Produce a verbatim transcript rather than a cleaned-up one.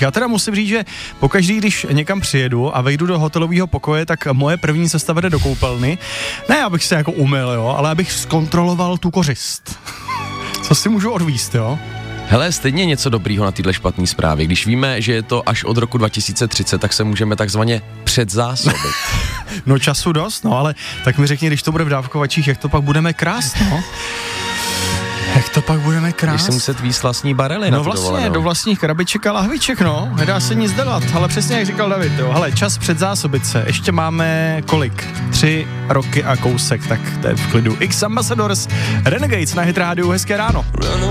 Já teda musím říct, že pokaždý, když někam přijedu a vejdu do hotelového pokoje, tak moje první cesta vede do koupelny. Ne, abych se jako umyl, jo, ale abych zkontroloval tu kořist. Co si můžu odvíst, jo? Hele, stejně něco dobrýho na téhle špatné zprávě. Když víme, že je to až od roku dva tisíce třicet, tak se můžeme takzvaně předzásobit. No času dost, no ale tak mi řekni, když to bude v dávkovačích, jak to pak budeme krást, no? Jak to pak budeme krást? Když se muset víc vlastní barely no na to vlastně, dovolenou. do vlastních krabiček a lahviček, no. Nedá se nic dělat, ale přesně jak říkal David, jo. Hele, čas předzásobit se. Ještě máme kolik? Tři roky a kousek, tak to je v klidu. X Ambassadors, Renegades na Hit Rádiu, hezké ráno.